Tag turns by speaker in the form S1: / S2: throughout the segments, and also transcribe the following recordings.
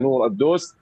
S1: نور الدوس.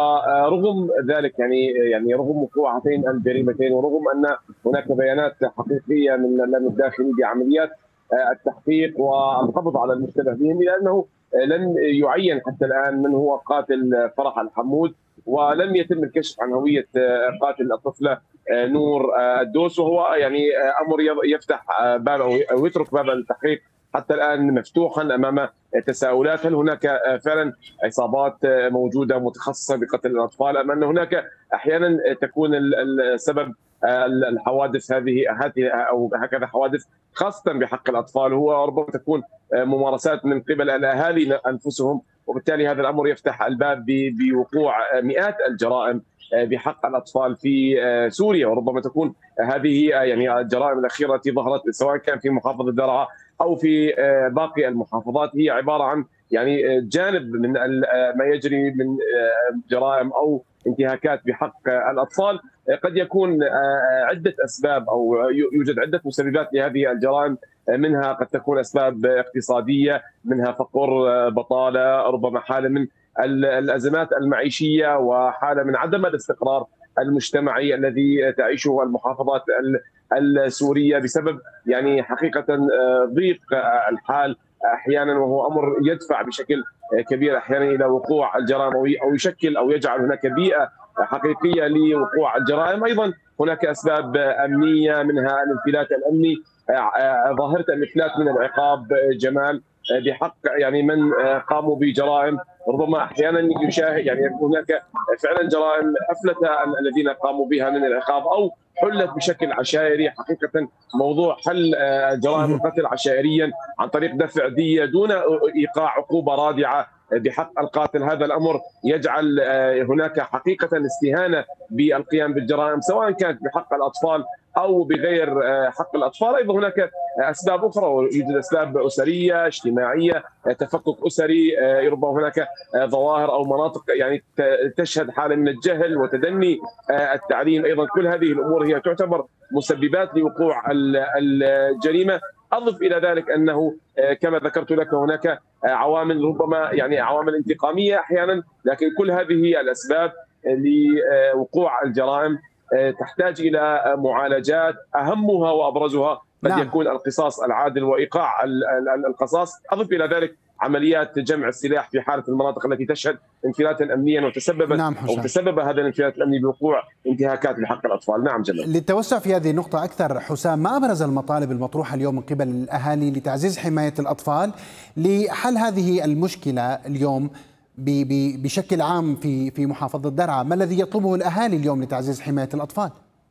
S1: ورغم ذلك يعني رغم وقوع هاتين الجريمتين، ورغم ان هناك بيانات حقيقيه من الامن الداخلي بعمليات التحقيق والقبض على المشتبه بهم، الا انه لم يعين حتى الان من هو قاتل فرح الحمود، ولم يتم الكشف عن هويه قاتل الطفله نور الدوس، وهو يعني امر يفتح باب او يترك باب التحقيق حتى الان مفتوحا امام تساؤلات. هل هناك فعلا عصابات موجوده متخصصه بقتل الاطفال، ام ان هناك احيانا تكون السبب الحوادث هذه او هكذا حوادث خاصه بحق الاطفال هو ربما تكون ممارسات من قبل الاهالي انفسهم، وبالتالي هذا الامر يفتح الباب بوقوع مئات الجرائم بحق الاطفال في سوريا. وربما تكون هذه يعني الجرائم الاخيره التي ظهرت سواء كان في محافظه درعا او في باقي المحافظات هي عباره عن يعني جانب من ما يجري من جرائم او انتهاكات بحق الاطفال. قد يكون عده اسباب او يوجد عده مسببات لهذه الجرائم، منها قد تكون اسباب اقتصاديه، منها فقر، بطاله، ربما حاله من الازمات المعيشيه، وحاله من عدم الاستقرار المجتمعي الذي تعيشه المحافظات السوريه بسبب يعني حقيقه ضيق الحال احيانا، وهو امر يدفع بشكل كبير احيانا الى وقوع الجرائم او يشكل او يجعل هناك بيئه حقيقيه لوقوع الجرائم. ايضا هناك اسباب امنيه منها الانفلات الامني، ظاهره الانفلات من العقاب جمال بحق يعني من قاموا بجرائم، ربما احيانا يشاهد يعني هناك فعلا جرائم افلت الذين قاموا بها من العقاب او حلت بشكل عشائري. حقيقه موضوع حل جرائم القتل عشائريا عن طريق دفع دية دون ايقاع عقوبه رادعه بحق القاتل، هذا الامر يجعل هناك حقيقه استهانه بالقيام بالجرائم سواء كانت بحق الاطفال او بغير حق الاطفال. ايضا هناك اسباب اخرى، يوجد اسباب اسريه اجتماعيه، تفكك اسري، ربما هناك ظواهر او مناطق يعني تشهد حاله من الجهل وتدني التعليم. ايضا كل هذه الامور هي تعتبر مسببات لوقوع الجريمه. اضف الى ذلك انه كما ذكرت لك هناك عوامل ربما يعني عوامل انتقاميه احيانا، لكن كل هذه الاسباب لوقوع الجرائم تحتاج الى معالجات اهمها وابرزها قد
S2: نعم.
S1: يكون القصاص العادل وايقاع القصاص. اضف الى ذلك عمليات جمع السلاح في حاله المناطق التي تشهد انفلاتا امنيا
S2: نعم حسام.
S1: تسبب هذا الانفلات الامني بوقوع انتهاكات بحق الاطفال. نعم جمال.
S2: للتوسع في هذه النقطة أكثر حسام، ما أبرز المطالب المطروحة اليوم من قبل الأهالي لتعزيز حماية الأطفال لحل هذه المشكلة اليوم بشكل عام في محافظة درعا؟ ما الذي يطلبه الأهالي اليوم لتعزيز حماية الأطفال؟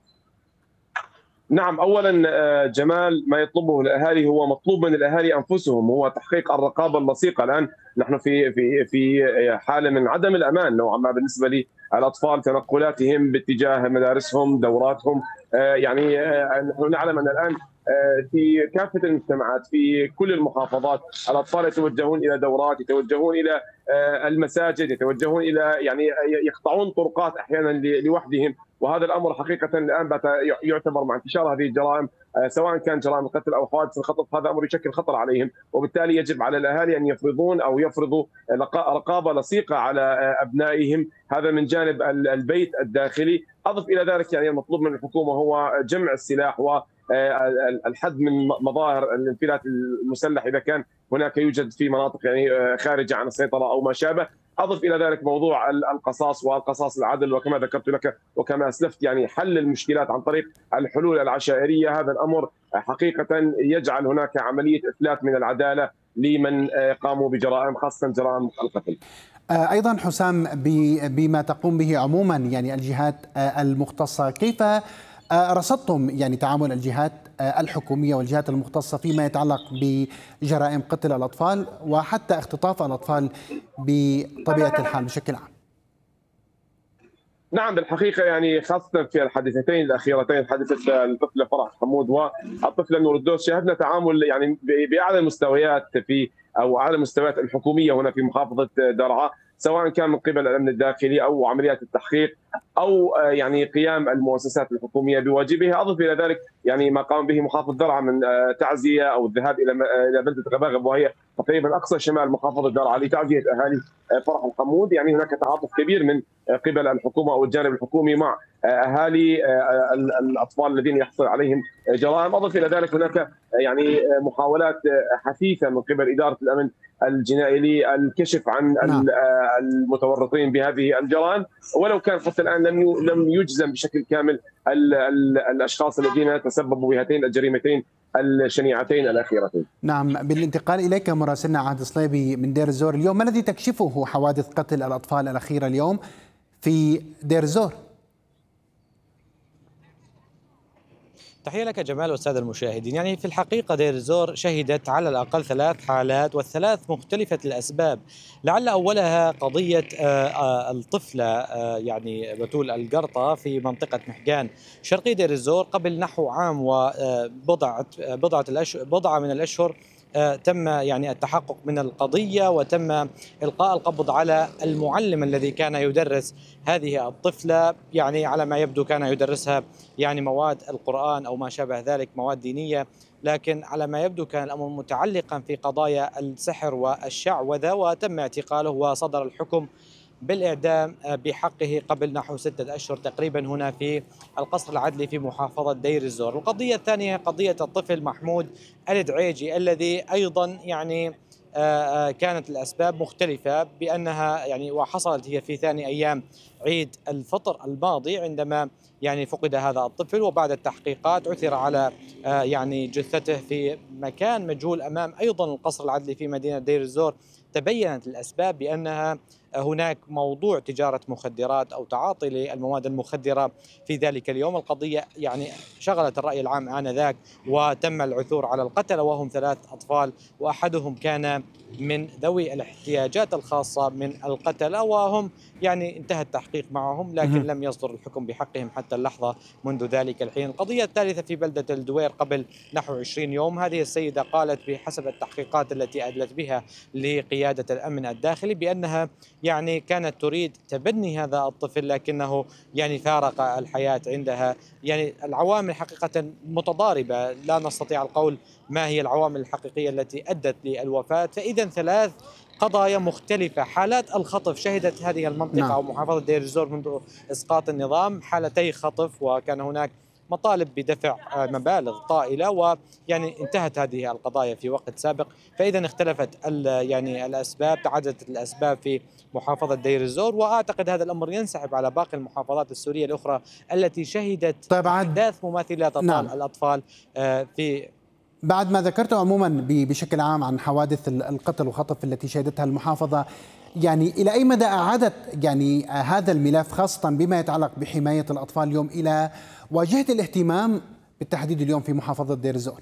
S1: نعم، اولا جمال ما يطلبه الاهالي هو مطلوب من الاهالي انفسهم، هو تحقيق الرقابه اللصيقه. الان نحن في حاله من عدم الامان نوعا ما بالنسبه للاطفال، تنقلاتهم باتجاه مدارسهم، دوراتهم، يعني نحن نعلم ان الان في كافه المجتمعات في كل المحافظات الاطفال يتوجهون الى دورات، يتوجهون الى المساجد، يتوجهون الى يعني يقطعون طرقات احيانا لوحدهم، وهذا الامر حقيقه الان بات يعتبر مع انتشار هذه الجرائم سواء كان جرائم القتل او حوادث الخطف، هذا امر يشكل خطر عليهم، وبالتالي يجب على الاهالي ان يفرضون او يفرضوا رقابه لصيقه على ابنائهم، هذا من جانب البيت الداخلي. اضف الى ذلك يعني المطلوب من الحكومه هو جمع السلاح و الحد من مظاهر الانفلات المسلح اذا كان هناك يوجد في مناطق يعني خارجه عن السيطره او ما شابه. اضف الى ذلك موضوع القصاص والقصاص العادل، وكما ذكرت لك وكما اسلفت يعني حل المشكلات عن طريق الحلول العشائريه، هذا الامر حقيقه يجعل هناك عمليه افلات من العداله لمن قاموا بجرائم خاصه جرائم القتل.
S2: أيضا حسام، بما تقوم به عموما يعني الجهات المختصة، كيف رصدتم يعني تعامل الجهات الحكومية والجهات المختصة فيما يتعلق بجرائم قتل الأطفال وحتى اختطاف الأطفال بطبيعة الحال بشكل عام؟
S1: نعم بالحقيقه يعني خاصه في الحادثتين الاخيرتين، حادثه الطفله فرح حمود والطفله نور الدوس، شاهدنا تعامل يعني باعلى المستويات في او اعلى المستويات الحكوميه هنا في محافظه درعا، سواء كان من قبل الامن الداخلي او عمليات التحقيق او يعني قيام المؤسسات الحكوميه بواجبها. اضف الى ذلك يعني ما قام به محافظ درعا من تعزيه او الذهاب الى بلده غباغب وهي تقريبا اقصى شمال محافظه درعا لتعزيه اهالي فرح الحمود. يعني هناك تعاطف كبير من قبل الحكومه او الجانب الحكومي مع اهالي الاطفال الذين يحصل عليهم جرائم. اضف الى ذلك هناك يعني محاولات حثيثه من قبل اداره الامن الجنائي للكشف عن
S2: نعم.
S1: المتورطين بهذه الجرائم، ولو كان حتى الان لم يجزم بشكل كامل الاشخاص الذين تسببوا بهاتين الجريمتين الشنيعتين الاخيرتين.
S2: نعم، بالانتقال اليك مراسلنا عهد صليبي من دير الزور، اليوم ما الذي تكشفه حوادث قتل الاطفال الاخيره اليوم في دير الزور؟
S3: تحية لك جمال والسادة المشاهدين. يعني في الحقيقة دير الزور شهدت على الأقل 3 حالات والثلاث مختلفة الأسباب. لعل أولها قضية الطفلة يعني بتول القرطة في منطقة محجان شرقي دير الزور قبل نحو عام وبضعة من الأشهر. تم يعني التحقق من القضية وتم إلقاء القبض على المعلم الذي كان يدرس هذه الطفلة. يعني على ما يبدو كان يدرسها يعني مواد القرآن أو ما شابه ذلك، مواد دينية، لكن على ما يبدو كان الأمر متعلقا في قضايا السحر والشعوذة، وتم اعتقاله وصدر الحكم بالإعدام بحقه قبل نحو 6 أشهر تقريبا هنا في القصر العدلي في محافظة دير الزور. القضية الثانية قضية الطفل محمود الدعيجي الذي أيضا يعني كانت الأسباب مختلفة بأنها يعني وحصلت هي في ثاني أيام عيد الفطر الماضي عندما يعني فقد هذا الطفل، وبعد التحقيقات عثر على يعني جثته في مكان مجهول أمام أيضا القصر العدلي في مدينة دير الزور. تبينت الأسباب بأنها هناك موضوع تجارة مخدرات أو تعاطي للمواد المخدرة في ذلك اليوم. القضية يعني شغلت الرأي العام آنذاك وتم العثور على القتلة وهم 3 أطفال، وأحدهم كان من ذوي الاحتياجات الخاصة من القتلة، وهم يعني انتهى التحقيق معهم لكن لم يصدر الحكم بحقهم حتى اللحظة منذ ذلك الحين. القضية الثالثة في بلدة الدوير قبل نحو 20 يوم. هذه السيدة قالت بحسب التحقيقات التي أدلت بها لقيادة الأمن الداخلي بأنها يعني كانت تريد تبني هذا الطفل لكنه يعني فارق الحياة عندها. يعني العوامل حقيقة متضاربة، لا نستطيع القول ما هي العوامل الحقيقية التي أدت للوفاة. فإذا 3 قضايا مختلفة. حالات الخطف شهدت هذه المنطقة أو محافظة دير الزور منذ إسقاط النظام 2 خطف، وكان هناك مطالب بدفع مبالغ طائلة، ويعني انتهت هذه القضايا في وقت سابق. فإذا اختلفت يعني الأسباب، تعددت الأسباب في محافظة دير الزور، وأعتقد هذا الأمر ينسحب على باقي المحافظات السورية الأخرى التي شهدت أحداث مماثلة تطال الأطفال في
S2: بعد ما ذكرته عموما بشكل عام عن حوادث القتل والخطف التي شهدتها المحافظة. يعني إلى أي مدى أعادت يعني هذا الملف خاصة بما يتعلق بحماية الأطفال اليوم إلى واجهة الاهتمام بالتحديد اليوم في محافظة دير الزور؟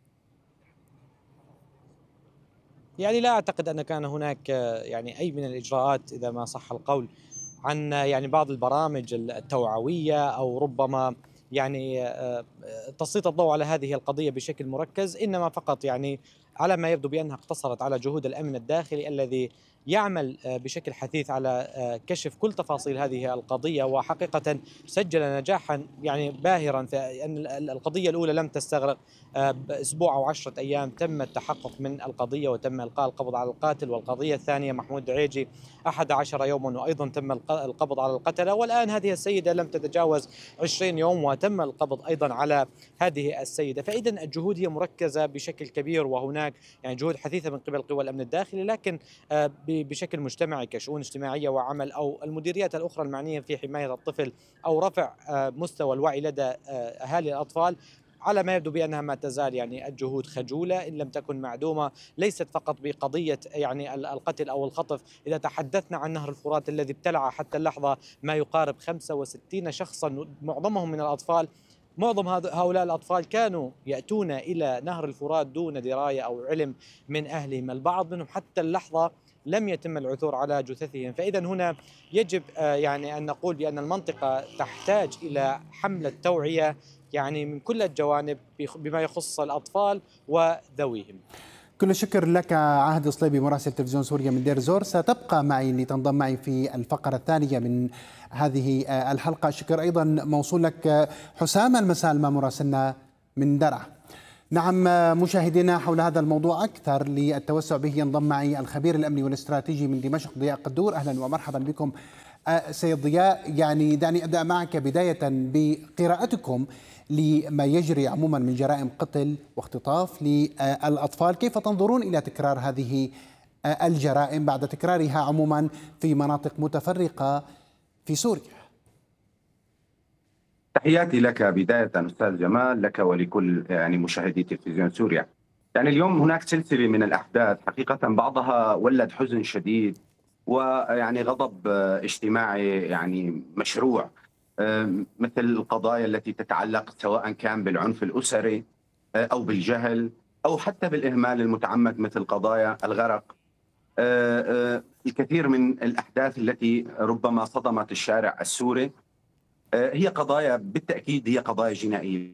S3: يعني لا أعتقد أن كان هناك يعني أي من الإجراءات إذا ما صح القول عن يعني بعض البرامج التوعوية أو ربما يعني تسليط الضوء على هذه القضية بشكل مركز، إنما فقط يعني على ما يبدو بأنها اقتصرت على جهود الأمن الداخلي الذي يعمل بشكل حثيث على كشف كل تفاصيل هذه القضية، وحقيقة سجل نجاحا يعني باهرا في أن القضية الأولى لم تستغرق بأسبوع أو 10 أيام تم التحقق من القضية وتم إلقاء القبض على القاتل، والقضية الثانية محمود دعيجي 11 يوما وأيضا تم القبض على القتلة، والآن هذه السيدة لم تتجاوز 20 يوم وتم القبض أيضا على هذه السيدة. فإذا الجهود هي مركزة بشكل كبير، وهناك يعني جهود حثيثة من قبل قوى الأمن الداخلي، لكن بشكل مجتمعي كشؤون اجتماعية وعمل أو المديريات الأخرى المعنية في حماية الطفل أو رفع مستوى الوعي لدى أهالي الأطفال، على ما يبدو بأنها ما تزال يعني الجهود خجولة إن لم تكن معدومة. ليست فقط بقضية يعني القتل أو الخطف، إذا تحدثنا عن نهر الفرات الذي ابتلع حتى اللحظة ما يقارب 65 شخصا معظمهم من الأطفال. معظم هؤلاء الأطفال كانوا يأتون إلى نهر الفرات دون دراية أو علم من أهلهم، البعض منهم حتى اللحظة لم يتم العثور على جثثهم. فإذا هنا يجب يعني أن نقول بأن المنطقة تحتاج إلى حملة توعية يعني من كل الجوانب بما يخص الأطفال وذويهم.
S2: كل الشكر لك عهد صليبي مراسل تلفزيون سوريا من دير الزور. ستبقى معي لتنضم معي في الفقرة الثانية من هذه الحلقة. الشكر أيضا موصول لك حسام المسالمة مراسلنا من درعا. نعم مشاهدينا، حول هذا الموضوع أكثر للتوسع به ينضم معي الخبير الأمني والاستراتيجي من دمشق ضياء قدور. أهلا ومرحبا بكم سيد ضياء. يعني دعني أبدأ معك بداية بقراءتكم لما يجري عموما من جرائم قتل واختطاف للأطفال. كيف تنظرون إلى تكرار هذه الجرائم بعد تكرارها عموما في مناطق متفرقة في سوريا؟
S4: تحياتي لك بداية أستاذ جمال، لك ولكل مشاهدي تلفزيون سوريا. اليوم هناك سلسلة من الأحداث حقيقة بعضها ولد حزن شديد غضب اجتماعي مشروع، مثل القضايا التي تتعلق سواء كان بالعنف الأسري أو بالجهل أو حتى بالإهمال المتعمد، مثل قضايا الغرق. الكثير من الأحداث التي ربما صدمت الشارع السوري هي قضايا بالتأكيد هي قضايا جنائية.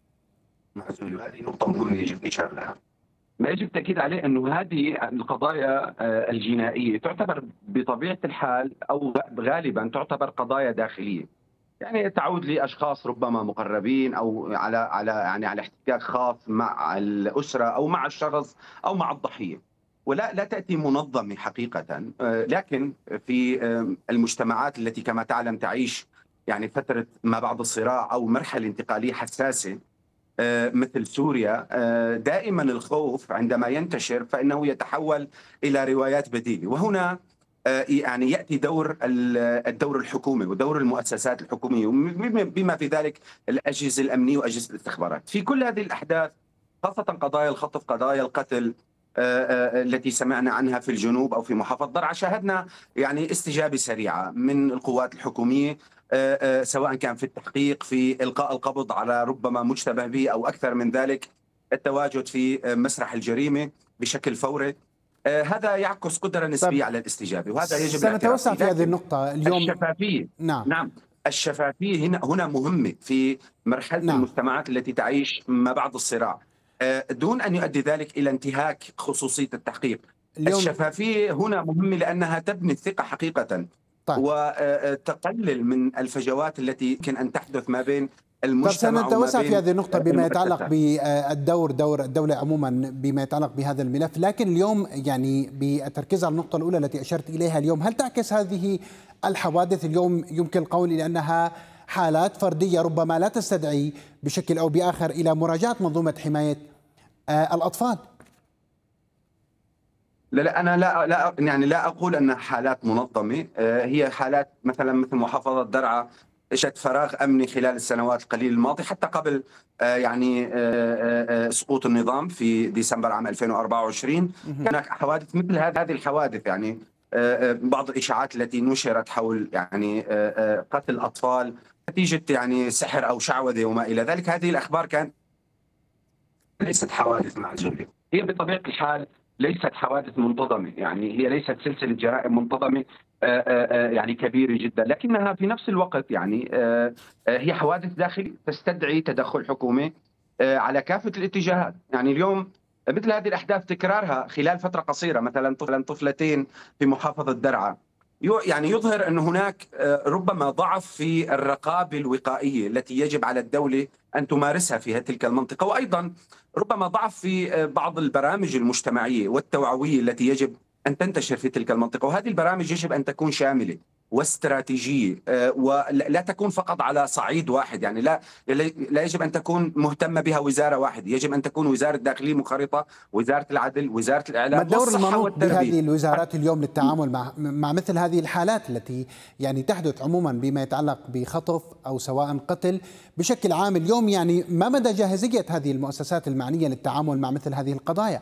S4: هذه نقطة مهمة يجب الإشارة لها. ما يجب التأكيد عليه أنه هذه القضايا الجنائية تعتبر بطبيعة الحال أو غالبا تعتبر قضايا داخلية، تعود لأشخاص ربما مقربين أو على احتكاك خاص مع الأسرة أو مع الشخص أو مع الضحية، ولا تأتي منظمة حقيقة. لكن في المجتمعات التي كما تعلم تعيش فترة ما بعد الصراع أو مرحلة انتقالية حساسة مثل سوريا، دائما الخوف عندما ينتشر فإنه يتحول إلى روايات بديلة، وهنا يأتي الدور الحكومي ودور المؤسسات الحكومية بما في ذلك الأجهزة الأمنية وأجهزة الاستخبارات في كل هذه الأحداث، خاصة قضايا الخطف، قضايا القتل التي سمعنا عنها في الجنوب أو في محافظة درعا. شاهدنا استجابة سريعة من القوات الحكومية، سواء كان في التحقيق، في إلقاء القبض على ربما مشتبه به أو أكثر من ذلك، التواجد في مسرح الجريمة بشكل فوري. هذا يعكس قدرة نسبية على الاستجابة، وهذا يجب
S2: سنتوسع في هذه النقطة اليوم.
S4: الشفافية، نعم الشفافية هنا مهمة في مرحلة المجتمعات التي تعيش ما بعد الصراع، دون أن يؤدي ذلك إلى انتهاك خصوصية التحقيق. الشفافية هنا مهمة لأنها تبني الثقة حقيقة، وتقلل من الفجوات التي يمكن أن تحدث ما بين المجتمع.
S2: سنتوسع في هذه النقطة بما يتعلق دور الدولة عموما بما يتعلق بهذا الملف، لكن اليوم بالتركيز على النقطة الأولى التي أشرت إليها اليوم، هل تعكس هذه الحوادث اليوم يمكن القول إلى أنها حالات فردية ربما لا تستدعي بشكل أو بآخر إلى مراجعة منظومة حماية الأطفال؟
S4: لا، أنا لا أقول أنها حالات منظمة. هي حالات مثل محافظة درعا شهدت فراغ أمني خلال السنوات القليلة الماضية، حتى قبل سقوط النظام في ديسمبر عام 2024. هناك حوادث مثل هذه الحوادث، بعض الإشاعات التي نشرت حول قتل أطفال نتيجة سحر أو شعوذة وما إلى ذلك. هذه الأخبار كانت ليست حوادث معزولة، هي بطبيعة الحال ليست حوادث منتظمة، هي ليست سلسلة جرائم منتظمة كبيرة جدا، لكنها في نفس الوقت هي حوادث داخلية تستدعي تدخل حكومي على كافة الاتجاهات. اليوم مثل هذه الأحداث تكرارها خلال فترة قصيرة، مثلا طفلتين في محافظة درعا، يظهر أن هناك ربما ضعف في الرقابة الوقائية التي يجب على الدولة أن تمارسها في تلك المنطقة، وأيضا ربما ضعف في بعض البرامج المجتمعية والتوعوية التي يجب أن تنتشر في تلك المنطقة. وهذه البرامج يجب أن تكون شاملة واستراتيجية، ولا تكون فقط على صعيد واحد. لا يجب أن تكون مهتمة بها وزارة واحدة، يجب أن تكون وزارة الداخلية منخرطة، وزارة العدل، وزارة الإعلام.
S2: ما الدور المنوط بهذه الوزارات اليوم للتعامل مع مثل هذه الحالات التي تحدث عموما بما يتعلق بخطف أو سواء قتل بشكل عام اليوم؟ ما مدى جاهزية هذه المؤسسات المعنية للتعامل مع مثل هذه القضايا؟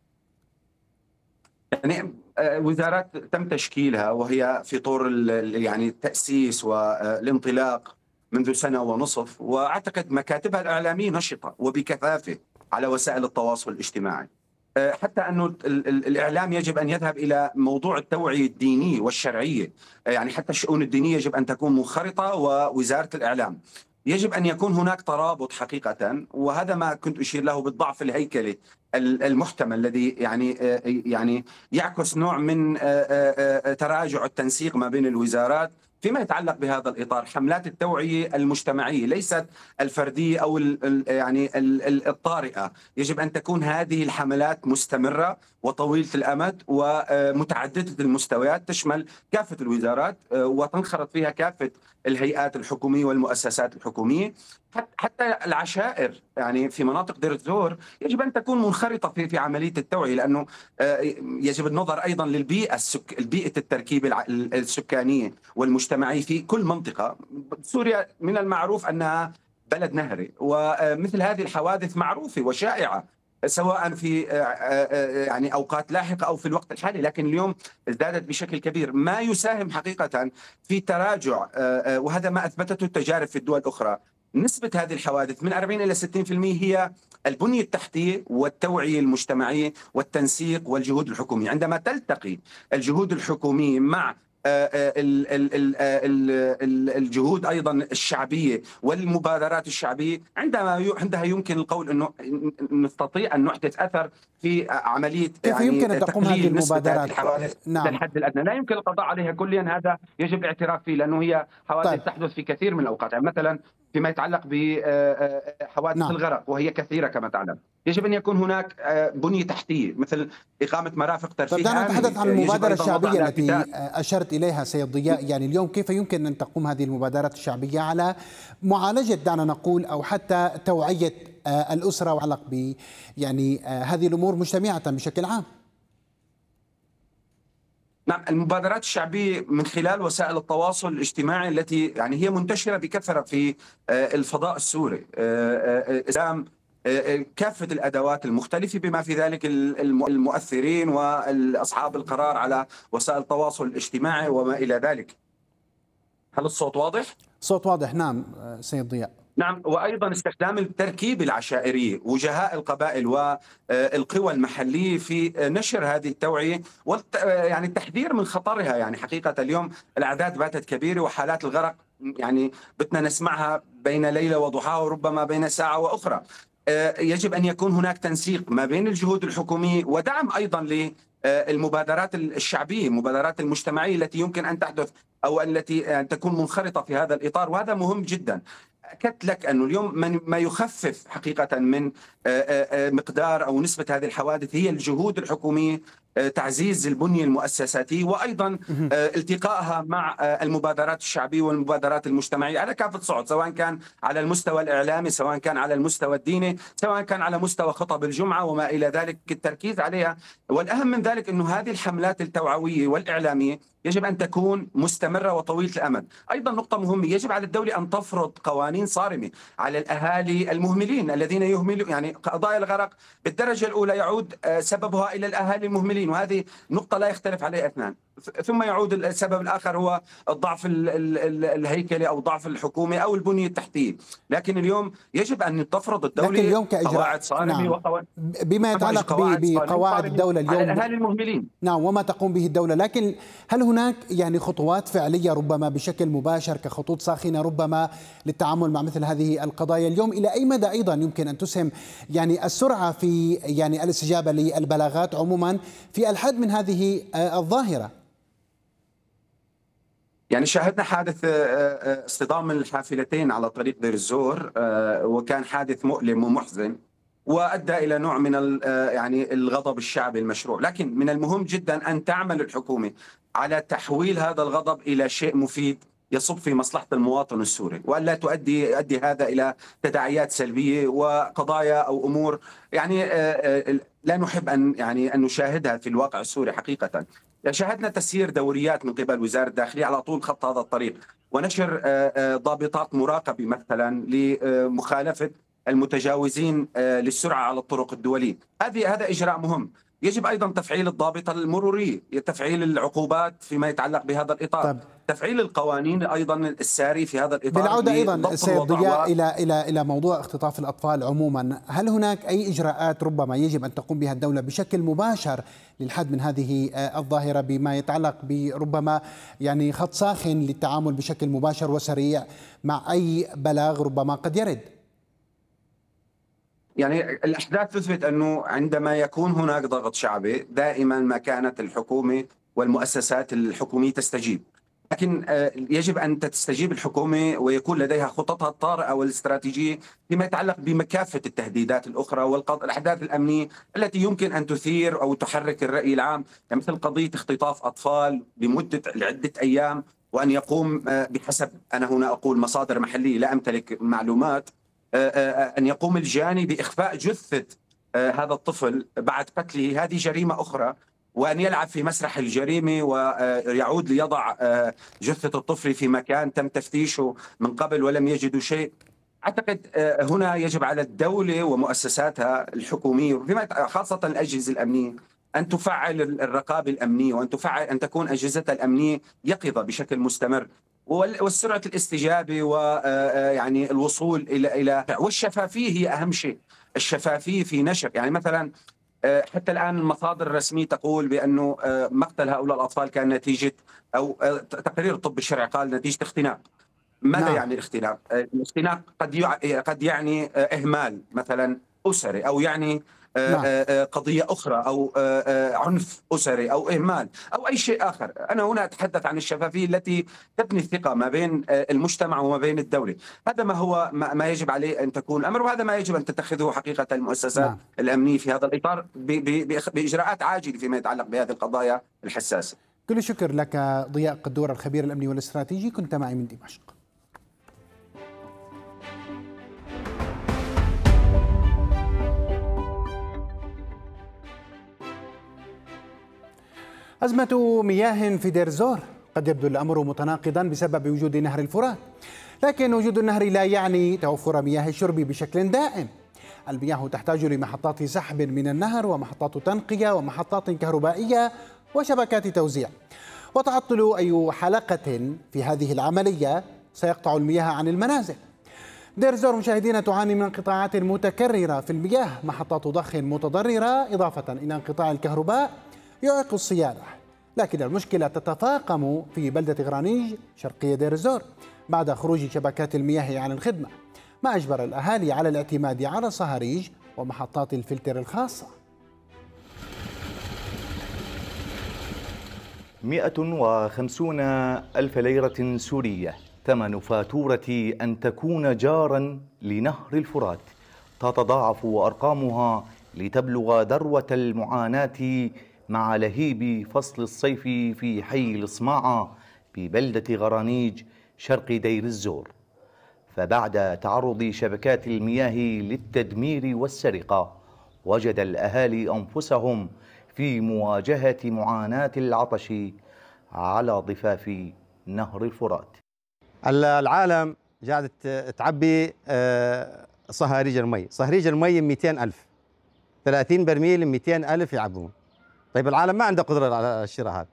S4: وزارات تم تشكيلها وهي في طور التأسيس والانطلاق منذ سنة ونصف، وأعتقد مكاتبها الإعلامية نشطة وبكثافة على وسائل التواصل الاجتماعي، حتى أنه الإعلام يجب أن يذهب إلى موضوع التوعية الدينية والشرعية. حتى الشؤون الدينية يجب أن تكون منخرطة، ووزارة الإعلام يجب أن يكون هناك ترابط حقيقة، وهذا ما كنت أشير له بالضعف الهيكلي المحتمل الذي يعني يعكس نوع من تراجع التنسيق ما بين الوزارات فيما يتعلق بهذا الإطار. حملات التوعية المجتمعية ليست الفردية أو يعني الطارئة، يجب أن تكون هذه الحملات مستمرة وطويلة الأمد ومتعددة المستويات، تشمل كافة الوزارات وتنخرط فيها كافة الهيئات الحكومية والمؤسسات الحكومية. حتى العشائر يعني في مناطق دير الزور يجب أن تكون منخرطة في عملية التوعية، لأنه يجب النظر أيضا للبيئة البيئة التركيب السكانية والمجتمعية في كل منطقة. سوريا من المعروف أنها بلد نهري، ومثل هذه الحوادث معروفة وشائعة سواء في يعني أوقات لاحقة أو في الوقت الحالي، لكن اليوم ازدادت بشكل كبير، ما يساهم حقيقة في تراجع، وهذا ما أثبتته التجارب في الدول الأخرى. نسبة هذه الحوادث من 40 إلى 60% هي البنية التحتية والتوعية المجتمعية والتنسيق والجهود الحكومية. عندما تلتقي الجهود الحكومية مع الجهود أيضا الشعبية والمبادرات الشعبية، عندها يمكن القول أنه نستطيع أن نحدث أثر في عملية
S2: كيف يمكن أن تقوم هذه المبادرات؟
S4: نعم. للحد الأدنى لا يمكن القضاء عليها كليا، هذا يجب الاعتراف فيه، لأنه هي حوادث تحدث في كثير من الأوقات. يعني مثلا فيما يتعلق بحوادث الغرق وهي كثيرة كما تعلم، يجب أن يكون هناك بنية تحتية مثل إقامة مرافق ترفيه.
S2: دعنا نتحدث عن المبادرة الشعبية التي أشرت إليها سيد ضياء. يعني اليوم كيف يمكن أن تقوم هذه المبادرات الشعبية على معالجة دعنا نقول أو حتى توعية الأسرة وعلق ب يعني هذه الأمور مجتمعة بشكل عام؟
S4: نعم، المبادرات الشعبية من خلال وسائل التواصل الاجتماعي التي يعني هي منتشرة بكثرة في الفضاء السوري، كافة الأدوات المختلفة بما في ذلك المؤثرين وأصحاب القرار على وسائل التواصل الاجتماعي وما إلى ذلك. هل الصوت واضح؟
S2: صوت واضح نعم سيد ضياء.
S4: نعم، وأيضا استخدام التركيب العشائرية، وجهاء القبائل والقوى المحلية في نشر هذه التوعية يعني التحذير من خطرها. يعني حقيقة اليوم الأعداد باتت كبيرة، وحالات الغرق يعني بدنا نسمعها بين ليلة وضحاها وربما بين ساعة وأخرى. يجب أن يكون هناك تنسيق ما بين الجهود الحكومية ودعم أيضا للمبادرات الشعبية، المبادرات المجتمعية التي يمكن أن تحدث أو التي تكون منخرطة في هذا الإطار، وهذا مهم جدا. أكدت لك أنه اليوم ما يخفف حقيقة من مقدار أو نسبة هذه الحوادث هي الجهود الحكومية، تعزيز البنية المؤسساتية، وأيضا التقائها مع المبادرات الشعبية والمبادرات المجتمعية على كافة الصعد، سواء كان على المستوى الإعلامي، سواء كان على المستوى الديني، سواء كان على مستوى خطب الجمعة وما إلى ذلك، التركيز عليها. والأهم من ذلك أنه هذه الحملات التوعوية والإعلامية يجب أن تكون مستمرة وطويلة الأمد. أيضا نقطة مهمة، يجب على الدولة أن تفرض قوانين صارمة على الأهالي المهملين الذين يهملوا. يعني قضايا الغرق بالدرجة الأولى يعود سببها إلى الأهالي المهملين، وهذه نقطة لا يختلف عليها اثنان. ثم يعود السبب الآخر هو الضعف الهيكلي أو ضعف الحكومة أو البنية التحتية. لكن اليوم يجب أن تفرض الدولة قواعد صارمة.
S2: نعم. بما يتعلق بقواعد الدولة اليوم
S4: على الأهالي المهملين.
S2: نعم، وما تقوم به الدولة، لكن هل هناك يعني خطوات فعلية ربما بشكل مباشر كخطوط ساخنة ربما للتعامل مع مثل هذه القضايا اليوم؟ إلى أي مدى أيضا يمكن أن تسهم يعني السرعة في يعني الاستجابة للبلاغات عموما في الحد من هذه الظاهرة؟
S4: يعني شاهدنا حادث اصطدام الحافلتين على طريق دير الزور، وكان حادث مؤلم ومحزن وأدى إلى نوع من يعني الغضب الشعبي المشروع. لكن من المهم جدا أن تعمل الحكومة على تحويل هذا الغضب إلى شيء مفيد يصب في مصلحة المواطن السوري، وألا يؤدي هذا إلى تداعيات سلبية وقضايا أو أمور يعني لا نحب أن نشاهدها في الواقع السوري. حقيقة شاهدنا تسيير دوريات من قبل وزارة الداخلية على طول خط هذا الطريق، ونشر ضابطات مراقبة مثلا لمخالفة المتجاوزين للسرعة على الطرق الدولية. هذا إجراء مهم. يجب أيضا تفعيل الضابطة المرورية، تفعيل العقوبات فيما يتعلق بهذا الإطار، تفعيل القوانين أيضا الساري في هذا الإطار.
S2: بالعودة أيضا سيد ضياء إلى موضوع اختطاف الأطفال عموما، هل هناك أي إجراءات ربما يجب أن تقوم بها الدولة بشكل مباشر للحد من هذه الظاهرة بما يتعلق بربما يعني خط ساخن للتعامل بشكل مباشر وسريع مع أي بلاغ ربما قد يرد؟
S4: يعني الأحداث تثبت أنه عندما يكون هناك ضغط شعبي دائما ما كانت الحكومة والمؤسسات الحكومية تستجيب، لكن يجب أن تستجيب الحكومة ويكون لديها خططها الطارئة والاستراتيجية فيما يتعلق بكافة التهديدات الأخرى والأحداث الأمنية التي يمكن أن تثير أو تحرك الرأي العام، يعني مثل قضية اختطاف أطفال لمدة عدة أيام، وأن يقوم بحسب أنا هنا أقول مصادر محلية لا أمتلك معلومات، أن يقوم الجاني بإخفاء جثة هذا الطفل بعد قتله. هذه جريمة أخرى، وأن يلعب في مسرح الجريمة ويعود ليضع جثة الطفل في مكان تم تفتيشه من قبل ولم يجدوا شيء. أعتقد هنا يجب على الدولة ومؤسساتها الحكومية خاصة الأجهزة الأمنية أن تفعل الرقابة الأمنية، وأن تكون أجهزتها الأمنية يقظة بشكل مستمر، والسرعة الاستجابة ويعني الوصول إلى والشفافية هي أهم شيء. الشفافية في نشر، يعني مثلا حتى الآن المصادر الرسمية تقول بأنه مقتل هؤلاء الأطفال كان نتيجة أو تقرير الطب الشرعي قال نتيجة اختناق. ماذا يعني الاختناق؟ الاختناق قد يعني إهمال مثلا أسري، أو يعني قضية أخرى، أو عنف أسري، أو إهمال، أو أي شيء آخر. أنا هنا أتحدث عن الشفافية التي تبني الثقة ما بين المجتمع وما بين الدولة. هذا ما هو ما يجب عليه أن تكون الأمر، وهذا ما يجب أن تتخذه حقيقة المؤسسات الأمنية في هذا الإطار بإجراءات عاجلة فيما يتعلق بهذه القضايا الحساسة.
S2: كل الشكر لك ضياء قدور، الخبير الأمني والاستراتيجي، كنت معي من دمشق. أزمة مياه في دير الزور، قد يبدو الأمر متناقضا بسبب وجود نهر الفرات، لكن وجود النهر لا يعني توفر مياه الشرب بشكل دائم. المياه تحتاج لمحطات سحب من النهر ومحطات تنقية ومحطات كهربائية وشبكات توزيع، وتعطل أي حلقة في هذه العملية سيقطع المياه عن المنازل. دير الزور مشاهدينا تعاني من انقطاعات متكررة في المياه، محطات ضخ متضررة، إضافة إلى انقطاع الكهرباء يعيق الصيانة. لكن المشكلة تتفاقم في بلدة غرانيج شرقية دير الزور بعد خروج شبكات المياه عن الخدمة، ما أجبر الأهالي على الاعتماد على صهاريج ومحطات الفلتر الخاصة.
S5: 150 ألف ليرة سورية ثمن فاتورة أن تكون جارا لنهر الفرات، تتضاعف أرقامها لتبلغ ذروة المعاناة مع لهيب فصل الصيف في حي الصماعة ببلدة غرانيج شرق دير الزور. فبعد تعرض شبكات المياه للتدمير والسرقة، وجد الأهالي أنفسهم في مواجهة معاناة العطش على ضفاف نهر الفرات.
S6: العالم قاعدة تعبي صهاريج المي، صهاريج المي 200,000، 30 برميل 200,000 يعبون. طيب العالم ما عنده قدرة على الشراء هذا.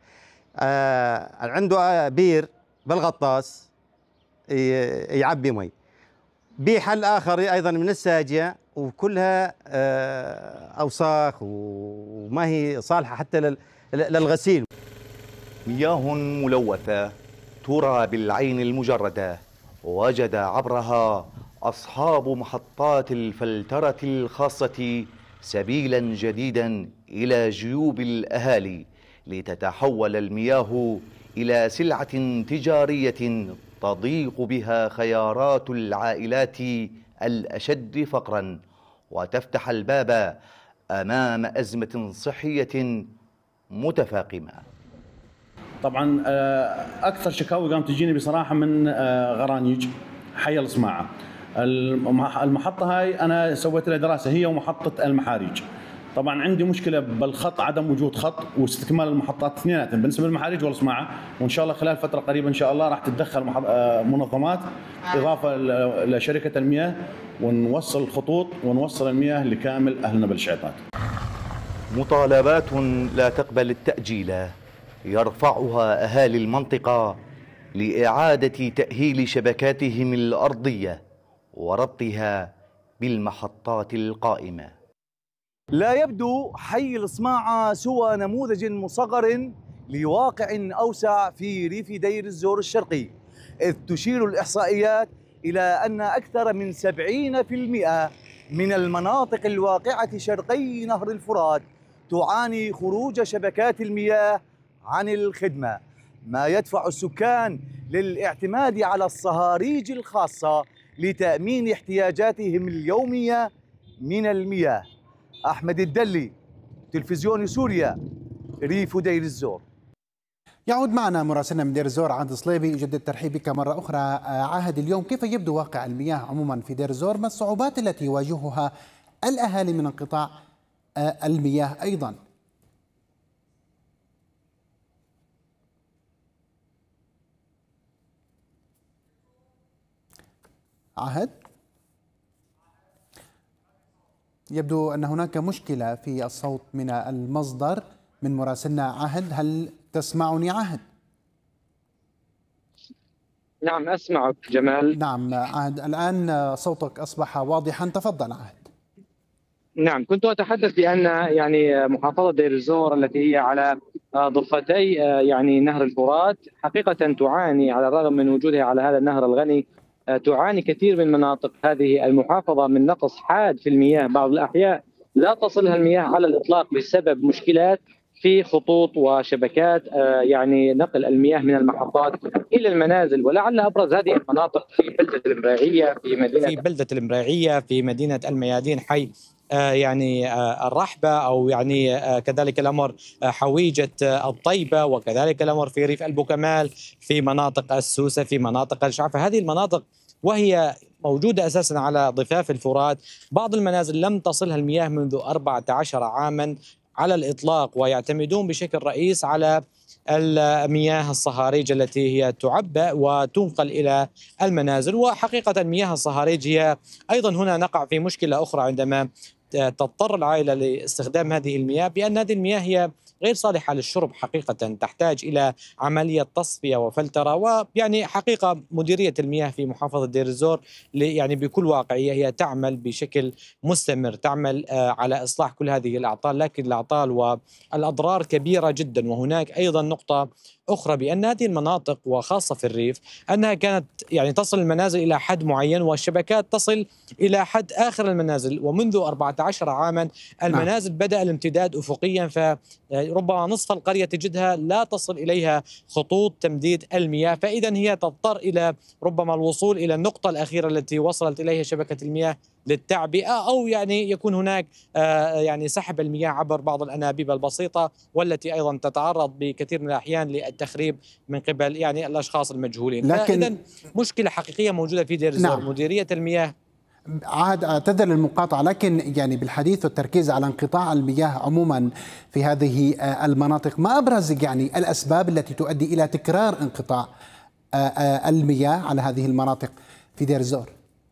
S6: عنده بير بالغطاس يعبي مي، بحل آخر أيضا من الساجع، وكلها أوساخ وما هي صالحة حتى للغسيل.
S5: مياه ملوثة ترى بالعين المجردة، وجد عبرها أصحاب محطات الفلترة الخاصة سبيلا جديدا إلى جيوب الأهالي، لتتحول المياه إلى سلعة تجارية تضيق بها خيارات العائلات الأشد فقرا، وتفتح الباب أمام أزمة صحية متفاقمة.
S7: طبعا أكثر شكاوي قامت تجيني بصراحة من غرانيج حي الصماعة. المحطة هاي أنا سويت لها دراسة، هي ومحطة المحاريج. طبعا عندي مشكلة بالخط، عدم وجود خط واستكمال المحطات اثنيناتهم بالنسبة للمحاريج والصماعة، وإن شاء الله خلال فترة قريبة إن شاء الله راح تتدخل منظمات إضافة لشركة المياه، ونوصل الخطوط ونوصل المياه لكامل أهلنا بالشعيطات.
S5: مطالبات لا تقبل التأجيل يرفعها أهالي المنطقة لإعادة تأهيل شبكاتهم الأرضية وربطها بالمحطات القائمة. لا يبدو حي الصماعة سوى نموذج مصغر لواقع أوسع في ريف دير الزور الشرقي، إذ تشير الإحصائيات إلى أن أكثر من 70% من المناطق الواقعة شرقي نهر الفرات تعاني خروج شبكات المياه عن الخدمة، ما يدفع السكان للاعتماد على الصهاريج الخاصة لتأمين احتياجاتهم اليومية من المياه. أحمد الدلي، تلفزيون سوريا، ريف دير الزور.
S2: يعود معنا مراسلنا من دير الزور عهد صليبي، يجدد الترحيب بك مرة أخرى. عهد، اليوم كيف يبدو واقع المياه عموما في دير الزور؟ ما الصعوبات التي يواجهها الأهالي من انقطاع المياه أيضا؟ عهد، يبدو أن هناك مشكلة في الصوت من المصدر من مراسلنا عهد. هل تسمعني عهد؟
S3: نعم أسمعك جمال.
S2: نعم عهد، الآن صوتك أصبح واضحا، تفضل عهد.
S3: نعم، كنت أتحدث بأن يعني محافظة دير الزور التي هي على ضفتي يعني نهر الفرات حقيقة تعاني، على الرغم من وجودها على هذا النهر الغني، تعاني كثير من مناطق هذه المحافظة من نقص حاد في المياه. بعض الأحياء لا تصلها المياه على الإطلاق بسبب مشكلات في خطوط وشبكات يعني نقل المياه من المحطات إلى المنازل. ولعل أبرز هذه المناطق في بلدة المراعية، في مدينة الميادين، حي يعني الرحبة، أو يعني كذلك الأمر حويجة الطيبة، وكذلك الأمر في ريف البوكمال، في مناطق السوسة، في مناطق الشعفة. هذه المناطق وهي موجودة أساسا على ضفاف الفرات، بعض المنازل لم تصلها المياه منذ 14 عاما على الإطلاق، ويعتمدون بشكل رئيس على المياه الصهاريج التي هي تعبأ وتنقل إلى المنازل. وحقيقة مياه الصهاريج هي أيضا هنا نقع في مشكلة أخرى عندما تضطر العائلة لاستخدام هذه المياه، بأن هذه المياه هي غير صالحة للشرب حقيقة، تحتاج إلى عملية تصفية وفلترة. ويعني حقيقة مديرية المياه في محافظة دير الزور يعني بكل واقعية هي تعمل بشكل مستمر، تعمل على إصلاح كل هذه الأعطال، لكن الأعطال والأضرار كبيرة جدا. وهناك أيضا نقطة أخرى، بأن هذه المناطق وخاصة في الريف أنها كانت يعني تصل المنازل إلى حد معين، والشبكات تصل إلى حد آخر المنازل، ومنذ 14 عاما المنازل بدأ الامتداد أفقيا، فربما نصف القرية تجدها لا تصل إليها خطوط تمديد المياه، فإذا هي تضطر إلى ربما الوصول إلى النقطة الأخيرة التي وصلت إليها شبكة المياه للتعبئة، أو يعني يكون هناك يعني سحب المياه عبر بعض الأنابيب البسيطة، والتي أيضا تتعرض بكثير من الأحيان للتخريب من قبل يعني الأشخاص المجهولين. فإذا مشكلة حقيقية موجودة في دير الزور.
S2: نعم.
S3: مديرية المياه
S2: عاد اعتذر للمقاطعة، لكن يعني بالحديث والتركيز على انقطاع المياه عموما في هذه المناطق، ما أبرز يعني الأسباب التي تؤدي إلى تكرار انقطاع المياه على هذه المناطق في دير الزور؟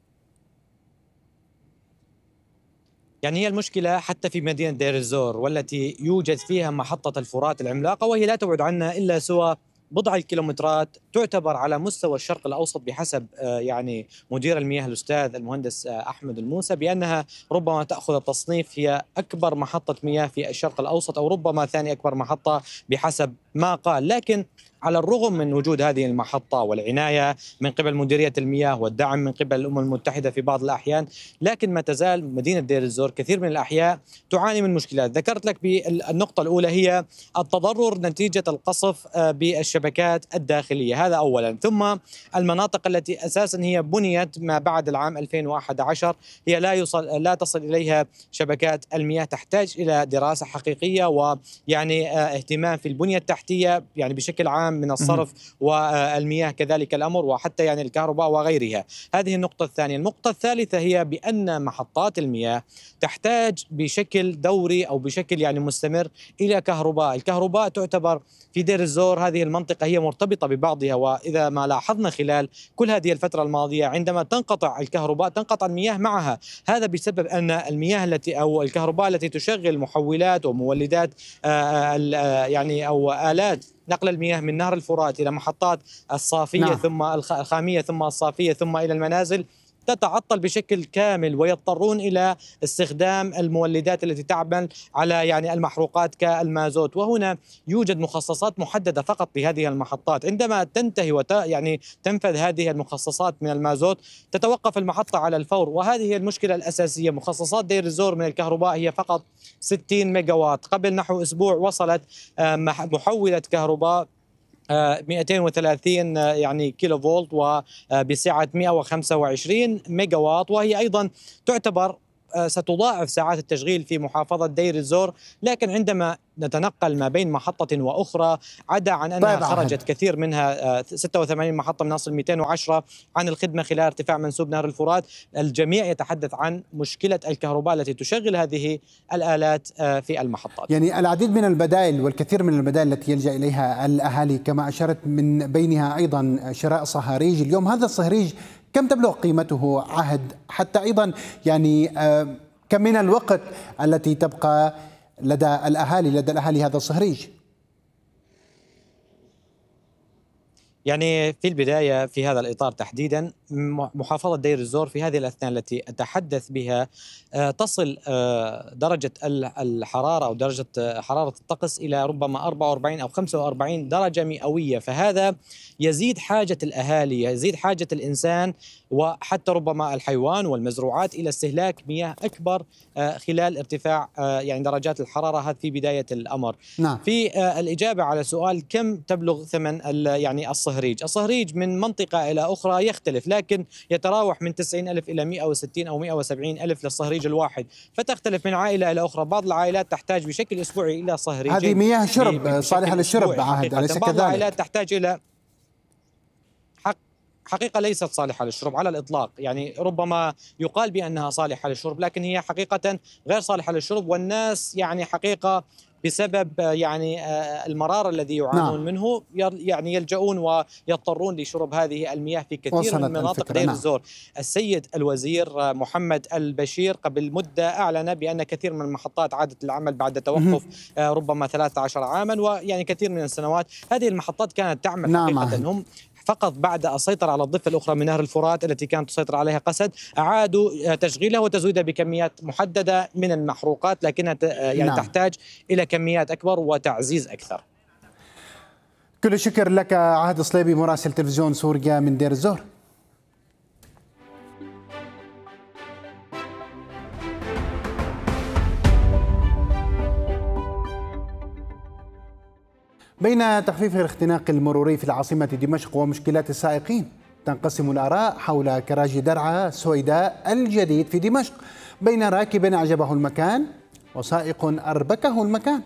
S3: يعني هي المشكلة حتى في مدينة دير الزور، والتي يوجد فيها محطة الفرات العملاقة، وهي لا تبعد عنا إلا سوى بضع الكيلومترات، تعتبر على مستوى الشرق الأوسط بحسب يعني مدير المياه الأستاذ المهندس أحمد الموسى، بأنها ربما تأخذ التصنيف هي أكبر محطة مياه في الشرق الأوسط، أو ربما ثاني أكبر محطة بحسب ما قال. لكن على الرغم من وجود هذه المحطة والعناية من قبل مديرية المياه والدعم من قبل الأمم المتحدة في بعض الأحيان، لكن ما تزال مدينة دير الزور كثير من الأحياء تعاني من مشكلات. ذكرت لك بالنقطة الأولى هي التضرر نتيجة القصف بالشبكات الداخلية، هذا أولا. ثم المناطق التي أساسا هي بنيت ما بعد العام 2011 هي لا تصل إليها شبكات المياه، تحتاج إلى دراسة حقيقية ويعني اهتمام في البنية التحتية يعني بشكل عام من الصرف والمياه كذلك الأمر، وحتى يعني الكهرباء وغيرها. هذه النقطة الثانية. النقطة الثالثة هي بأن محطات المياه تحتاج بشكل دوري أو بشكل يعني مستمر إلى كهرباء. الكهرباء تعتبر في دير الزور هذه المنطقة هي مرتبطة ببعضها، وإذا ما لاحظنا خلال كل هذه الفترة الماضية عندما تنقطع الكهرباء تنقطع المياه معها. هذا بسبب أن المياه التي أو الكهرباء التي تشغل محولات ومولدات يعني أو آلات نقل المياه من نهر الفرات إلى محطات الصافية ثم الخامية ثم الصافية ثم إلى المنازل تتعطل بشكل كامل ويضطرون إلى استخدام المولدات التي تعمل على يعني المحروقات كالمازوت. وهنا يوجد مخصصات محددة فقط لهذه المحطات. عندما تنتهي يعني تنفذ هذه المخصصات من المازوت تتوقف المحطة على الفور، وهذه هي المشكلة الأساسية. مخصصات دير الزور من الكهرباء هي فقط 60 ميجا واط. قبل نحو أسبوع وصلت محولة كهرباء 230 يعني كيلو فولت وبسعة 125 ميجا واط، وهي أيضا تعتبر ستضاعف ساعات التشغيل في محافظة دير الزور. لكن عندما نتنقل ما بين محطة وأخرى، عدا عن أنها خرجت كثير منها 86 محطة من أصل 210 عن الخدمة خلال ارتفاع منسوب نهر الفرات، الجميع يتحدث عن مشكلة الكهرباء التي تشغل هذه الآلات في المحطات.
S2: يعني العديد من البدائل والكثير من البدائل التي يلجأ إليها الأهالي كما أشرت، من بينها أيضا شراء صهاريج. اليوم هذا الصهريج كم تبلغ قيمته عهد؟ حتى أيضا يعني كم من الوقت التي تبقى لدى الأهالي هذا الصهريج؟
S3: يعني في البداية في هذا الإطار تحديدا، محافظة دير الزور في هذه الأثناء التي أتحدث بها تصل درجة الحرارة أو درجة حرارة الطقس إلى ربما 44 أو 45 درجة مئوية. فهذا يزيد حاجة الأهالي، يزيد حاجة الإنسان وحتى ربما الحيوان والمزروعات إلى استهلاك مياه أكبر خلال ارتفاع يعني درجات الحرارة. هذا في بداية الأمر.
S2: نعم.
S3: في الإجابة على سؤال كم تبلغ ثمن يعني الصهريج من منطقة إلى أخرى يختلف، لكن يتراوح من 90,000 إلى 160 أو 170,000 للصهريج الواحد، فتختلف من عائلة إلى أخرى. بعض العائلات تحتاج بشكل أسبوعي إلى صهريج.
S2: هذه مياه شرب صالحة للشرب عهد، أليس كذلك؟
S3: بعض العائلات تحتاج إلى حقيقة ليست صالحة للشرب على الإطلاق. يعني ربما يقال بأنها صالحة للشرب، لكن هي حقيقة غير صالحة للشرب. والناس يعني حقيقة بسبب يعني المرار الذي يعانون منه يعني يلجؤون ويضطرون لشرب هذه المياه في كثير من مناطق دير الزور. السيد الوزير محمد البشير قبل مدة أعلن بأن كثير من المحطات عادت للعمل بعد توقف ربما 13 عاما، ويعني كثير من السنوات هذه المحطات كانت تعمل حقيقة. هم فقط بعد السيطرة على الضفة الأخرى من نهر الفرات التي كانت تسيطر عليها قسد أعادوا تشغيلها وتزويدها بكميات محددة من المحروقات، لكنها يعني تحتاج إلى كميات أكبر وتعزيز أكثر.
S2: كل الشكر لك عهد صليبي مراسل تلفزيون سوريا من دير الزور. بين تخفيف الاختناق المروري في العاصمة دمشق ومشكلات السائقين، تنقسم الآراء حول كراج درعا سويداء الجديد في دمشق بين راكب أعجبه المكان وسائق أربكه المكان.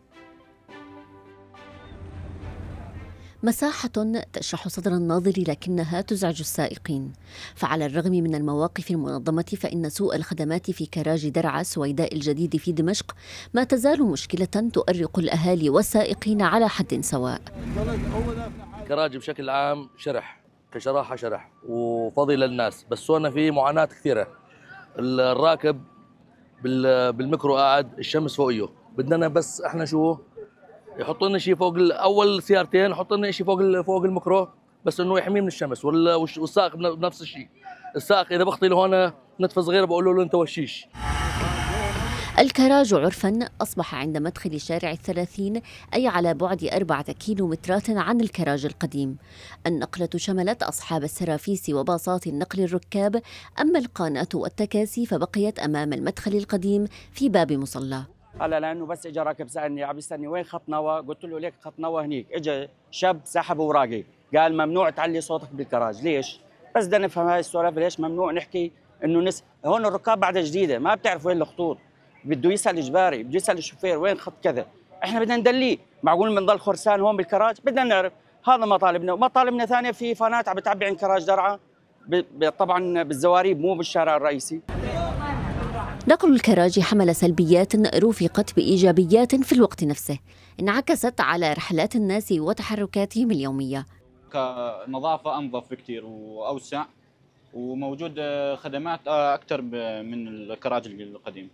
S8: مساحة تشرح صدر الناظر لكنها تزعج السائقين، فعلى الرغم من المواقف المنظمة فإن سوء الخدمات في كراج درعا سويداء الجديد في دمشق ما تزال مشكلة تؤرق الأهالي والسائقين على حد سواء.
S9: كراج بشكل عام كشراحة شرح وفضي للناس، بس هون في معاناة كثيرة. الراكب بالميكرو قاعد الشمس فوقيه، بدنا بس احنا شو يحطوا لنا شيء فوق اول سيارتين، يحطوا لنا شيء فوق الميكرو بس انه يحميه من الشمس. والسائق بنفس الشيء، السائق اذا بخطي له هون نتفه صغيره بقول له انت وشيش.
S8: الكراج عرفا أصبح عند مدخل شارع 30، أي على بعد 4 كيلومترات عن الكراج القديم. النقلة شملت أصحاب السرافيس وباصات النقل الركاب، أما القانات والتكاسي فبقيت أمام المدخل القديم في باب مصلى.
S10: هلا لانه بس اجى راكب سالني عم يسالني وين خط نوى، قلت له ليك خط نوى هنيك. اجى شاب سحب اوراقي قال ممنوع تعلي صوتك بالكراج. ليش؟ بس بدنا نفهم هاي السوالف. ليش ممنوع نحكي انه هون الركاب بعد جديده ما بتعرف وين الخطوط، بده يسال اجباري، بده يسال الشوفير وين خط كذا. احنا بدنا ندليه، معقول بنضل خرسان هون بالكراج؟ بدنا نعرف. هذا مطالبنا. ومطالبنا ثانيه في فانات عم بتعبي عن كراج درعا طبعا بالزواريب مو بالشارع الرئيسي.
S8: نقل الكراج حمل سلبيات رافقت بإيجابيات في الوقت نفسه، انعكست على رحلات الناس وتحركاتهم اليومية.
S11: كنظافة أنظف بكثير وأوسع، وموجود خدمات أكثر من الكراج القديم،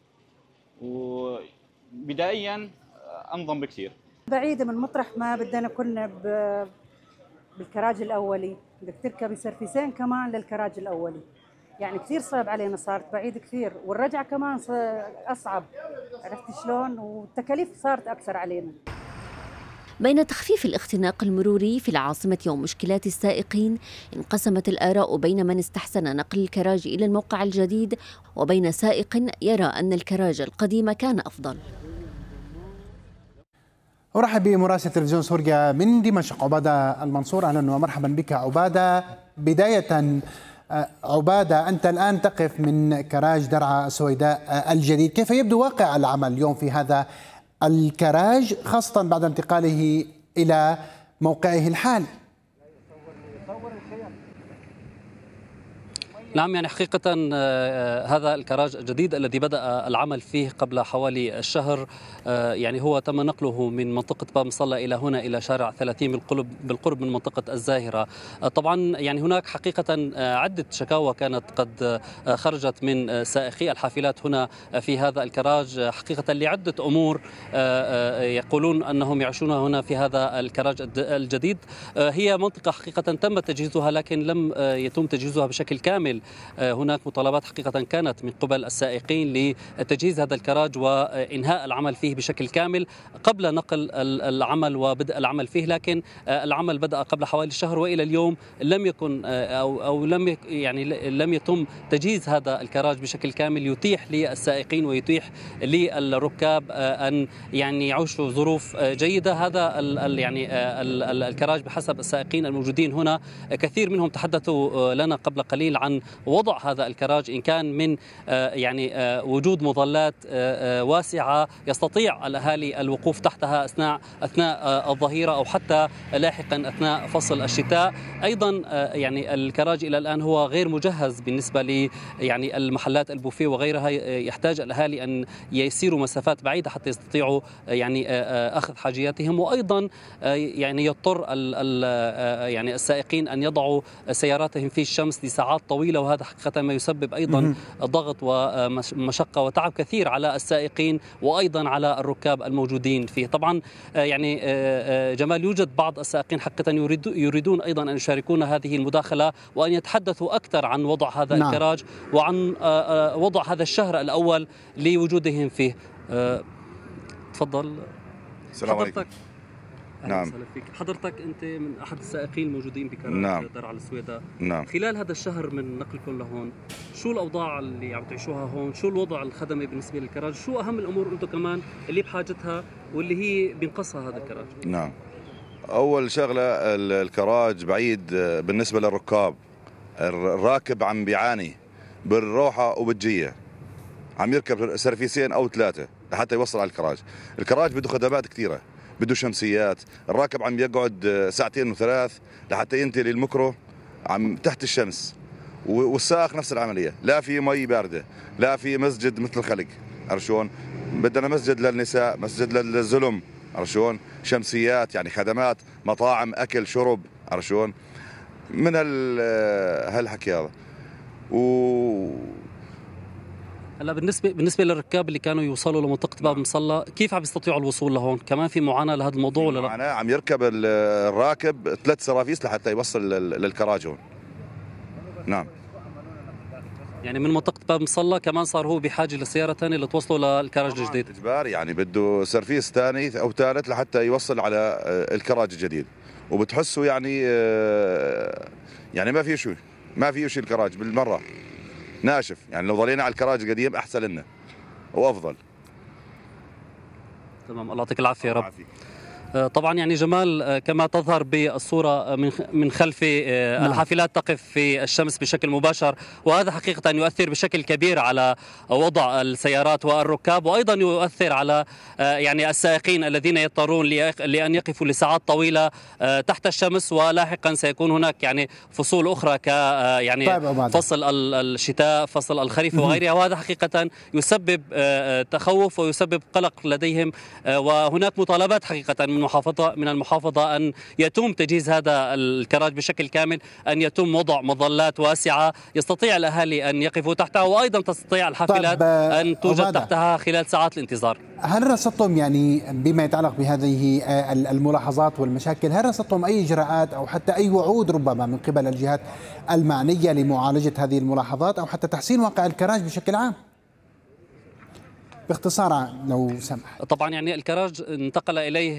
S11: وبدائيا أنظم بكثير.
S12: بعيدة من مطرح ما بدنا كنا بالكراج الأولي، بدك تركب سرفيسين كمان للكراج الأولي، يعني كثير صعب علينا، صارت بعيد كثير، والرجعة كمان أصعب، عرفت شلون؟ والتكاليف صارت أكثر علينا.
S8: بين تخفيف الاختناق المروري في العاصمة ومشكلات السائقين، انقسمت الآراء بين من استحسن نقل الكراج إلى الموقع الجديد وبين سائق يرى أن الكراج القديم كان أفضل.
S2: أرحب بمراسل تلفزيون سوريا من دمشق عبادة المنصور. أهلا ومرحبا بك عبادة. بداية عبادة، أنت الآن تقف من كراج درعا السويداء الجديد، كيف يبدو واقع العمل اليوم في هذا الكراج خاصة بعد انتقاله إلى موقعه الحالي؟
S13: نعم، يعني حقيقة هذا الكراج الجديد الذي بدأ العمل فيه قبل حوالي الشهر، يعني هو تم نقله من منطقة باب مصلى إلى هنا إلى شارع 30 بالقرب من منطقة الزاهرة. طبعا يعني هناك حقيقة عدة شكاوى كانت قد خرجت من سائقي الحافلات هنا في هذا الكراج حقيقة لعدة أمور يقولون أنهم يعيشون هنا في هذا الكراج الجديد. هي منطقة حقيقة تم تجهيزها لكن لم يتم تجهيزها بشكل كامل. هناك مطالبات حقيقة كانت من قبل السائقين لتجهيز هذا الكراج وإنهاء العمل فيه بشكل كامل قبل نقل العمل وبدء العمل فيه، لكن العمل بدأ قبل حوالي شهر وإلى اليوم لم يكن أو لم يتم تجهيز هذا الكراج بشكل كامل يتيح للسائقين ويتيح للركاب أن يعني يعيشوا ظروف جيدة. هذا الكراج بحسب السائقين الموجودين هنا كثير منهم تحدثوا لنا قبل قليل عن وضع هذا الكراج إن كان من وجود مظلات واسعة يستطيع الأهالي الوقوف تحتها أثناء الظهيرة أو حتى لاحقا أثناء فصل الشتاء. أيضا يعني الكراج إلى الآن هو غير مجهز بالنسبة ل يعني المحلات البوفيه وغيرها، يحتاج الأهالي أن يسيروا مسافات بعيدة حتى يستطيعوا يعني أخذ حاجياتهم، وأيضا يعني يضطر يعني السائقين أن يضعوا سياراتهم في الشمس لساعات طويلة، وهذا حقيقة ما يسبب أيضا ضغط ومشقة وتعب كثير على السائقين وأيضا على الركاب الموجودين فيه. طبعا يعني جمال يوجد بعض السائقين حقيقة يريدون أيضا أن يشاركون هذه المداخلة وأن يتحدثوا أكثر عن وضع هذا الكراج وعن وضع هذا الشهر الأول لوجودهم فيه. تفضل.
S14: السلام عليكم.
S13: نعم. حضرتك أنت من أحد السائقين الموجودين بكراج درعا السويداء.
S14: نعم.
S13: خلال هذا الشهر من نقلكم لهون، شو الأوضاع اللي عم تعيشوها هون؟ شو الوضع الخدمي بالنسبة للكراج؟ شو أهم الأمور أنتم كمان اللي بحاجتها واللي هي بينقصها هذا الكراج؟
S14: نعم. أول شغلة الكراج بعيد بالنسبة للركاب، الراكب عم بيعاني بالروحة وبالجية، عم يركب سرفيسين أو 3 لحتى يوصل على الكراج. الكراج بده خدمات كثيرة، بده شمسيات، الراكب عم يقعد 2 و3 لحتى ينتهي للمكرو عم تحت الشمس، والسائق نفس العملية، لا في مي باردة، لا في مسجد مثل الخلق، عرفت شلون؟ بدنا مسجد للنساء، مسجد للزلم، عرفت شلون؟ شمسيات، يعني خدمات، مطاعم، أكل، شرب، عرفت شلون؟ من هالحكي هذا.
S13: هلا بالنسبه للركاب اللي كانوا يوصلوا لمنطقه باب مصلى، كيف عم يستطيعوا الوصول لهون؟ كمان في معاناه لهذا الموضوع ولا لا؟
S14: معاناه، عم يركب الراكب 3 سرافيس لحتى يوصل للكراج هون. نعم.
S13: يعني من منطقه باب مصلى كمان صار هو بحاجه لسياره ثانيه لتوصلوا للكراج الجديد.
S14: اجباري، يعني بده سرفيس ثاني او ثالث لحتى يوصل على الكراج الجديد، وبتحسوا يعني ما في شيء الكراج بالمره ناشف، يعني لو ظلينا على الكراج القديم احسن لنا وافضل.
S13: تمام، الله يعطيك العافيه يا رب. طبعا يعني جمال كما تظهر بالصورة من خلف الحافلات تقف في الشمس بشكل مباشر، وهذا حقيقة يؤثر بشكل كبير على وضع السيارات والركاب، وأيضا يؤثر على يعني السائقين الذين يضطرون لأن يقفوا لساعات طويلة تحت الشمس، ولاحقا سيكون هناك يعني فصول أخرى ك يعني فصل الشتاء، فصل الخريف وغيرها، وهذا حقيقة يسبب تخوف ويسبب قلق لديهم. وهناك مطالبات حقيقة من المحافظة أن يتم تجهيز هذا الكراج بشكل كامل، أن يتم وضع مظلات واسعة يستطيع الأهالي أن يقفوا تحتها، وأيضا تستطيع الحافلات أن توجد تحتها خلال ساعات الانتظار.
S2: هل رصدتم يعني بما يتعلق بهذه الملاحظات والمشاكل، هل رصدتم أي إجراءات أو حتى أي وعود ربما من قبل الجهات المعنية لمعالجة هذه الملاحظات أو حتى تحسين واقع الكراج بشكل عام؟ باختصار لو سمح.
S13: طبعا يعني الكراج انتقل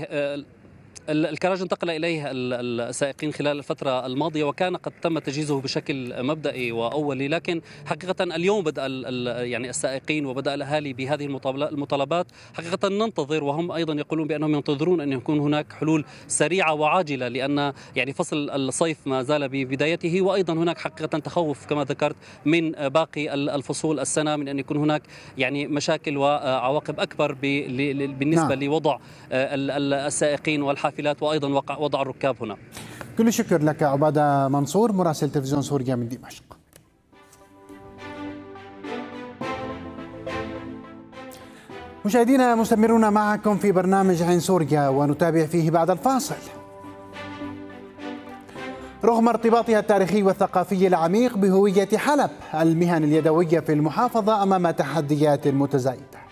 S13: إليه السائقين خلال الفترة الماضية، وكان قد تم تجهيزه بشكل مبدئي وأولي، لكن حقيقة اليوم بدأ يعني السائقين وبدأ الأهالي بهذه المطالبات. حقيقة ننتظر، وهم أيضا يقولون بأنهم ينتظرون أن يكون هناك حلول سريعة وعاجلة، لأن يعني فصل الصيف ما زال ببدايته، وأيضا هناك حقيقة تخوف كما ذكرت من باقي الفصول السنة من أن يكون هناك يعني مشاكل وعواقب أكبر بالنسبة لوضع السائقين والحافلات وأيضا وضع الركاب هنا.
S2: كل الشكر لك عبادة منصور مراسل تلفزيون سوريا من دمشق. مشاهدينا مستمرون معكم في برنامج عين سوريا، ونتابع فيه بعد الفاصل. رغم ارتباطها التاريخي والثقافي العميق بهوية حلب، المهن اليدوية في المحافظة أمام تحديات متزايدة.